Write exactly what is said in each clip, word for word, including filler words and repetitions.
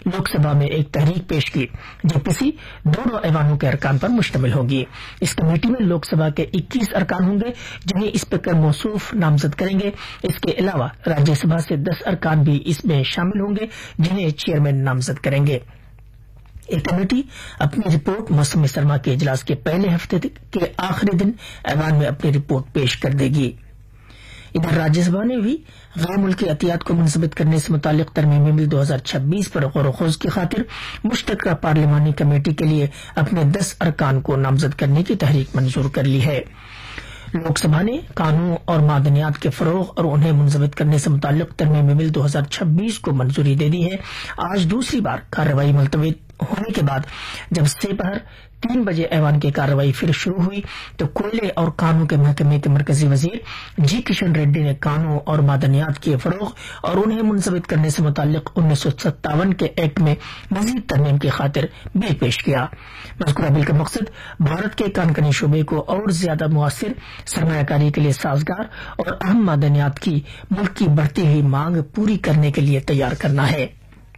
لوک سبھا میں ایک تحریک پیش کی جو کسی دونوں ایوانوں کے ارکان پر مشتمل ہوگی۔ اس کمیٹی میں لوک سبھا کے اکیس ارکان ہوں گے جنہیں اسپیکر موصوف نامزد کریں گے۔ اس کے علاوہ راجیہ سبھا سے دس ارکان بھی اس میں شامل ہوں گے جنہیں چیئرمین نامزد کریں گے۔ یہ کمیٹی اپنی رپورٹ موسم سرما کے اجلاس کے پہلے ہفتے کے آخری دن ایوان میں اپنی رپورٹ پیش کر دے گی۔ ادھر راجیہ سبھا نے بھی غیر ملکی عطیات کو منضبط کرنے سے متعلق ترمیمی بل دو ہزار چھبیس پر غور و خوض کی خاطر مشترکہ پارلیمانی کمیٹی کے لیے اپنے دس ارکان کو نامزد کرنے کی تحریک منظور کر لی ہے۔ لوک سبھا نے قانون اور معدنیات کے فروغ اور انہیں منضبط کرنے سے متعلق ترمیمی بل دو ہزار چھبیس کو منظوری دے دی ہے۔ آج دوسری بار کارروائی ملتوی ہونے کے بعد جب سپہر تین بجے ایوان کی کارروائی پھر شروع ہوئی تو کوئلے اور کانوں کے محکمے کے مرکزی وزیر جی کشن ریڈی نے کانوں اور معدنیات کے فروغ اور انہیں منضبط کرنے سے متعلق انیس سو ستاون کے ایکٹ میں مزید ترمیم کی خاطر بل پیش کیا۔ مذکورہ بل کا مقصد بھارت کے کان کنی شعبے کو اور زیادہ مؤثر سرمایہ کاری کے لیے سازگار اور اہم معدنیات کی ملک کی بڑھتی ہوئی مانگ پوری کرنے کے لیے تیار کرنا ہے۔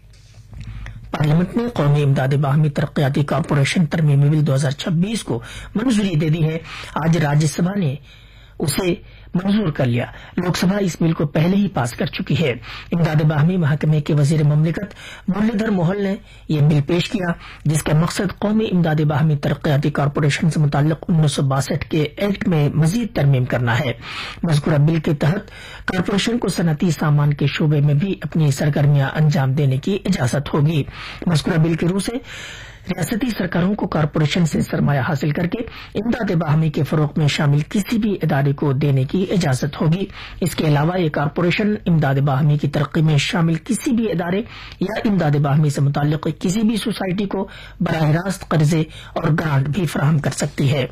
پارلیمنٹ نے قومی امداد باہمی ترقیاتی کارپوریشن ترمیمی بل دو ہزار چھبیس کو منظوری دے دی ہے۔ آج راجیہ سبھا نے اسے منظور کر لیا۔ لوک سبھا اس بل کو پہلے ہی پاس کر چکی ہے۔ امداد باہمی محکمے کے وزیر مملکت مرلی دھر موہل نے یہ بل پیش کیا جس کا مقصد قومی امداد باہمی ترقیاتی کارپوریشن سے متعلق انیس سو باسٹھ کے ایکٹ میں مزید ترمیم کرنا ہے۔ مذکورہ بل کے تحت کارپوریشن کو صنعتی سامان کے شعبے میں بھی اپنی سرگرمیاں انجام دینے کی اجازت ہوگی۔ مذکورہ بل کی روح سے ریاستی سرکاروں کو کارپوریشن سے سرمایہ حاصل کر کے امداد باہمی کے فروغ میں شامل کسی بھی ادارے کو دینے کی اجازت ہوگی۔ اس کے علاوہ یہ کارپوریشن امداد باہمی کی ترقی میں شامل کسی بھی ادارے یا امداد باہمی سے متعلق کسی بھی سوسائٹی کو براہ راست قرضے اور گرانٹ بھی فراہم کر سکتی ہے۔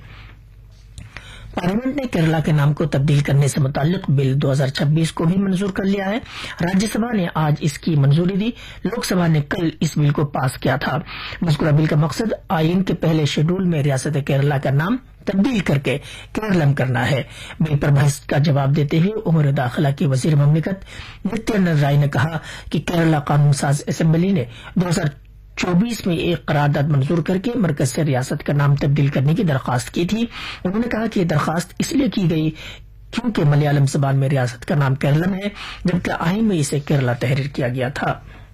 پارلیمنٹ نے کیرلا کے نام کو تبدیل کرنے سے متعلق بل دو ہزار چھبیس کو بھی منظور کر لیا ہے۔ راجیہ سبھا نے آج اس کی منظوری دی۔ لوک سبھا نے کل اس بل کو پاس کیا تھا۔ مذکورہ بل کا مقصد آئین کے پہلے شیڈول میں ریاست کیرلا کا نام تبدیل کر کے کیرلم کرنا ہے۔ بل پر بحث کا جواب دیتے ہوئے امور داخلہ کی وزیر مملکت نتیانند رائے نے کہا کہ کیرلا قانون ساز اسمبلی نے دو ہزار چوبیس میں ایک قرارداد منظور کر کے مرکز سے ریاست کا نام تبدیل کرنے کی درخواست کی تھی۔ انہوں نے کہا کہ یہ درخواست اس لیے کی گئی کیونکہ ملیالم زبان میں ریاست کا نام کیرلم ہے جبکہ آئین میں اسے کیرلا تحریر کیا گیا تھا۔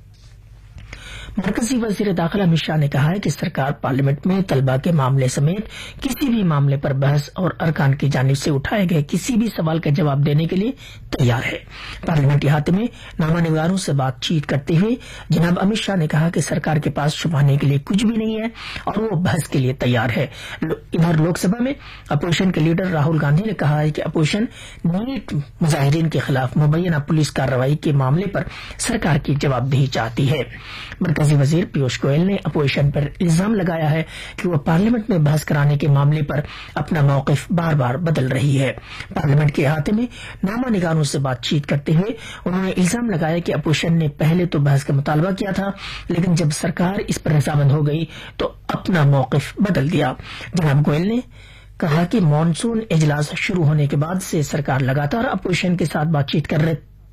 مرکزی وزیر داخلہ امت شاہ نے کہا ہے کہ سرکار پارلیمنٹ میں طلبہ کے معاملے سمیت کسی بھی معاملے پر بحث اور ارکان کی جانب سے اٹھائے گئے کسی بھی سوال کا جواب دینے کے لیے تیار ہے۔ پارلیمنٹ احاطے میں نامہ نگاروں سے بات چیت کرتے ہوئے جناب امت شاہ نے کہا کہ سرکار کے پاس چھپانے کے لیے کچھ بھی نہیں ہے اور وہ بحث کے لیے تیار ہے۔ ادھر لوک سبھا میں اپوزیشن کے لیڈر راہل گاندھی نے کہا ہے کہ اپوزیشن نیٹ مظاہرین کے خلاف مبینہ پولیس کارروائی کے معاملے پر سرکار کی جواب دہی چاہتی ہے۔ مرکزی وزیر پیوش گوئل نے اپوزیشن پر الزام لگایا ہے کہ وہ پارلیمنٹ میں بحث کرانے کے معاملے پر اپنا موقف بار بار بدل رہی ہے۔ پارلیمنٹ کے احاطے میں نامہ نگاروں سے بات چیت کرتے ہوئے انہوں نے الزام لگایا کہ اپوزیشن نے پہلے تو بحث کا مطالبہ کیا تھا لیکن جب سرکار اس پر رضامند ہو گئی تو اپنا موقف بدل دیا۔ جناب گوئل نے کہا کہ مانسون اجلاس شروع ہونے کے بعد سے سرکار لگاتار اپوزیشن کے ساتھ بات چیت کر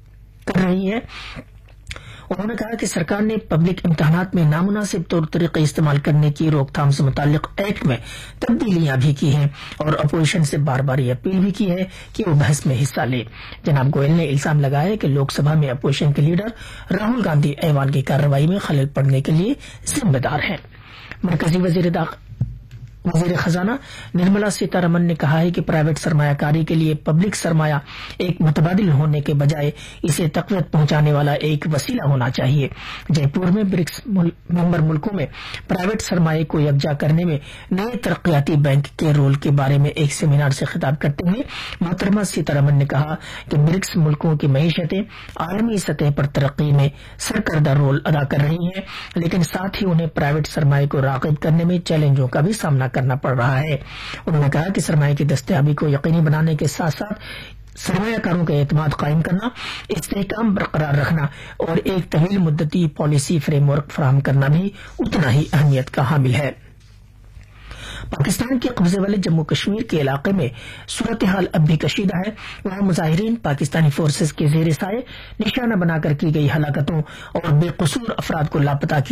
رہی ہے۔ انہوں نے کہا کہ سرکار نے پبلک امتحانات میں نامناسب طور طریقے استعمال کرنے کی روک تھام سے متعلق ایکٹ میں تبدیلیاں بھی کی ہیں اور اپوزیشن سے بار بار یہ اپیل بھی کی ہے کہ وہ بحث میں حصہ لے۔ جناب گوئل نے الزام لگایا کہ لوک سبھا میں اپوزیشن کے لیڈر راہل گاندھی ایوان کی کارروائی میں خلل پڑنے کے لیے ذمہ دار ہیں۔ مرکزی وزیر داخلہ وزیر خزانہ نرملا سیتا رمن نے کہا ہے کہ پرائیویٹ سرمایہ کاری کے لیے پبلک سرمایہ ایک متبادل ہونے کے بجائے اسے تقویت پہنچانے والا ایک وسیلہ ہونا چاہیے۔ جے پور میں برکس ممبر ملکوں میں پرائیویٹ سرمایہ کو یکجا کرنے میں نئے ترقیاتی بینک کے رول کے بارے میں ایک سیمینار سے خطاب کرتے ہوئے محترمہ سیتا رمن نے کہا کہ برکس ملکوں کی معیشتیں عالمی سطح پر ترقی میں سرکردہ رول ادا کر رہی ہیں لیکن ساتھ ہی انہیں پرائیویٹ سرمایہ کو راغب کرنے میں چیلنجوں کا بھی سامنا کرنا پڑ رہا ہے۔ انہوں نے کہا کہ سرمایہ کی دستیابی کو یقینی بنانے کے ساتھ ساتھ سرمایہ کاروں کا اعتماد قائم کرنا، استحکام برقرار رکھنا اور ایک طویل مدتی پالیسی فریم ورک فراہم کرنا بھی اتنا ہی اہمیت کا حامل ہے۔ پاکستان کے قبضے والے جموں کشمیر کے علاقے میں صورتحال اب بھی کشیدہ ہے۔ وہاں مظاہرین پاکستانی فورسز کے زیر سائے نشانہ بنا کر کی گئی ہلاکتوں اور بے قصور افراد کو لاپتہ